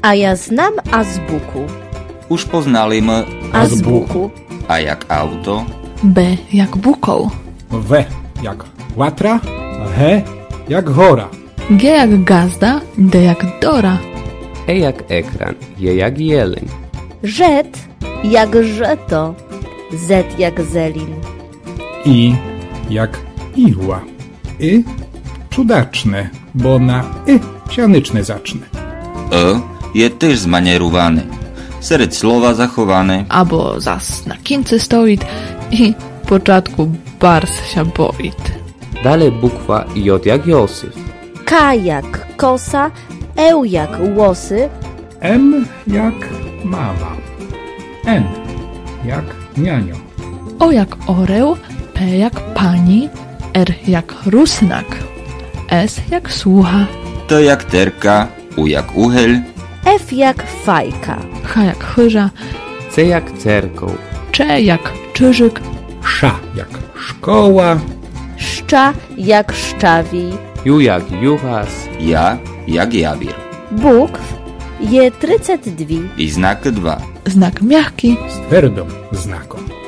A ja znam azbuku. Už poznali Azbuku. A jak auto? B jak bukoł. W jak łatra, H jak hora. G jak gazda, D jak dora. E jak ekran, J jak jeleń. Rzet jak żeto. Z jak zelin. I jak igła. Cudaczne, bo na sianyczne zacznę. Je też zmanierowany. Серед слова заховане. Albo zas na kince stoit i w początku bars się boit. Dalej bukwa J jak Józef. K jak kosa. Jak łosy. M jak mama. N jak nianio. O jak oreł, P jak pani, R jak rusnak, S jak słucha, T jak terka. U jak uhel. F jak fajka. H jak chyża, C jak cerkoł. Cze jak czyżyk, Sza jak szkoła. Szcza jak szczawi. Ju jak juchas. Ja jak jabir. Bukw je 32. I znak 2. znak miachki, Z twardą znaką.